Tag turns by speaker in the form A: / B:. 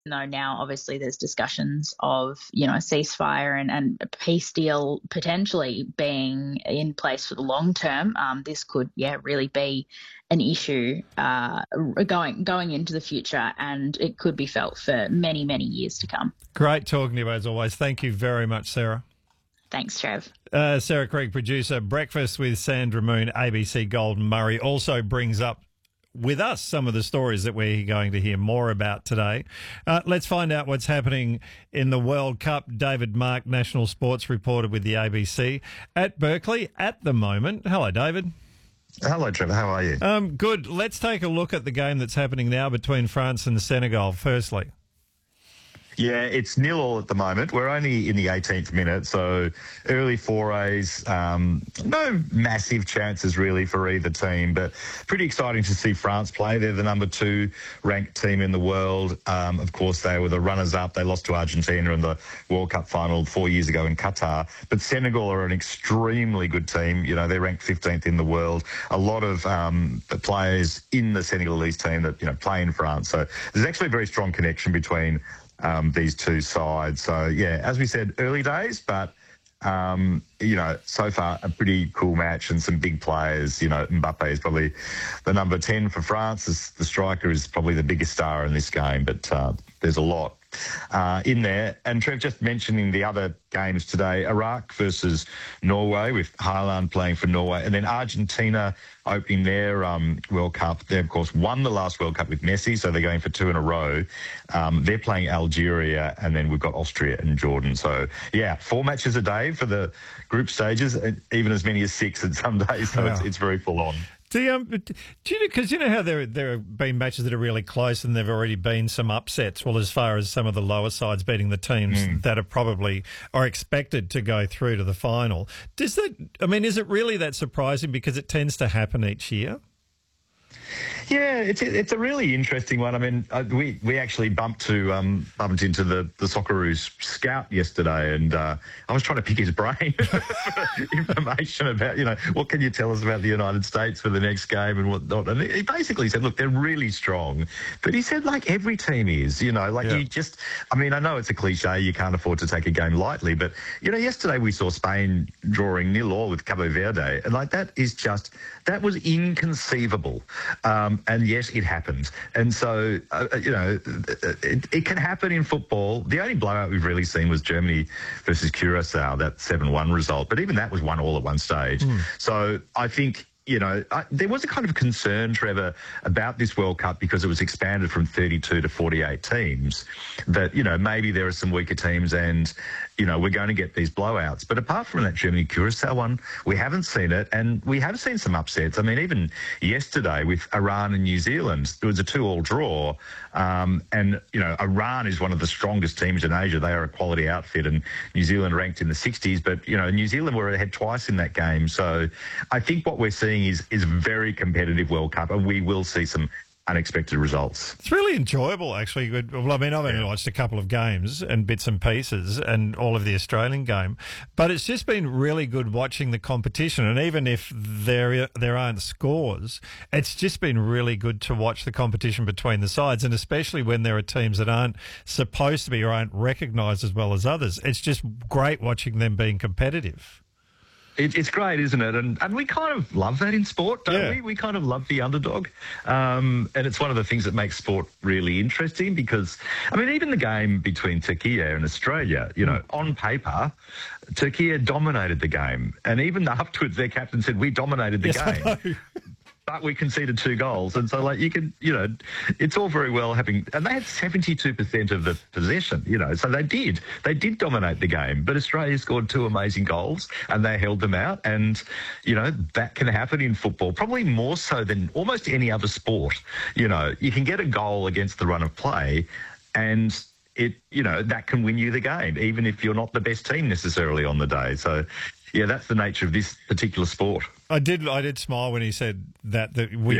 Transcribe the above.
A: though now obviously there's discussions of, a ceasefire and a peace deal potentially being in place for the long term, this could, really be an issue going into the future, and it could be felt for many, many years to come.
B: Great talking to you as always. Thank you very much, Sarah.
A: Thanks, Trev.
B: Sarah Craig, producer. Breakfast with Sandra Moon, ABC Golden Murray, also brings up with us some of the stories that we're going to hear more about today. Let's find out what's happening in the World Cup. David Mark, national sports reporter with the ABC at Berkeley at the moment. Hello, David.
C: Hello, Trevor. How are you?
B: Good. Let's take a look at the game that's happening now between France and Senegal, firstly.
C: Yeah, it's 0-0 at the moment. We're only in the 18th minute, so early forays. No massive chances really for either team, but pretty exciting to see France play. They're the number 2 ranked team in the world. Of course, they were the runners-up. They lost to Argentina in the World Cup final 4 years ago in Qatar. But Senegal are an extremely good team. They're ranked 15th in the world. A lot of players in the Senegalese team that play in France. So there's actually a very strong connection between these two sides. So, as we said, early days, but, so far a pretty cool match and some big players. Mbappe is probably the number 10 for France. The striker is probably the biggest star in this game, but there's a lot in there. And Trev, just mentioning the other games today, Iraq versus Norway with Haaland playing for Norway, and then Argentina opening their World Cup. They, of course, won the last World Cup with Messi, so they're going for 2 in a row. They're playing Algeria, and then we've got Austria and Jordan. So, 4 matches a day for the group stages, and even as many as 6 in some days, so it's very full on.
B: Because how there have been matches that are really close and there have already been some upsets, well, as far as some of the lower sides beating the teams that are expected to go through to the final. Is it really that surprising because it tends to happen each year?
C: Yeah, it's a really interesting one. I mean, we actually bumped into the Socceroos scout yesterday, and I was trying to pick his brain for information about, what can you tell us about the United States for the next game and whatnot. And he basically said, look, they're really strong. But he said, like every team is, you just, I know it's a cliche, you can't afford to take a game lightly, but, yesterday we saw Spain drawing 0-0 with Cabo Verde, and that was inconceivable. And yet it happened. And so, it can happen in football. The only blowout we've really seen was Germany versus Curacao, that 7-1 result. But even that was 1-1 at one stage. So I think, there was a kind of concern, Trevor, about this World Cup because it was expanded from 32 to 48 teams, that, maybe there are some weaker teams and, we're going to get these blowouts. But apart from that Germany-Curacao one, we haven't seen it, and we have seen some upsets. I mean, even yesterday with Iran and New Zealand, there was a 2-2 draw, and, Iran is one of the strongest teams in Asia. They are a quality outfit, and New Zealand ranked in the 60s, but, New Zealand were ahead twice in that game. So I think what we're seeing is a very competitive World Cup, and we will see some unexpected results.
B: It's really enjoyable, actually. Well, I've only watched a couple of games and bits and pieces and all of the Australian game, but it's just been really good watching the competition. And even if there aren't scores, it's just been really good to watch the competition between the sides, and especially when there are teams that aren't supposed to be or aren't recognised as well as others. It's just great watching them being competitive.
C: It's great, isn't it? And we kind of love that in sport, don't we? We kind of love the underdog. And it's one of the things that makes sport really interesting because, even the game between Turkey and Australia, on paper, Turkey dominated the game. And even afterwards, their captain said, we dominated the game. But we conceded 2 goals. And so, it's all very well having... And they had 72% of the possession, so they did dominate the game. But Australia scored 2 amazing goals and they held them out. And, that can happen in football, probably more so than almost any other sport. You can get a goal against the run of play and that can win you the game, even if you're not the best team necessarily on the day. So, that's the nature of this particular sport.
B: I did smile when he said that we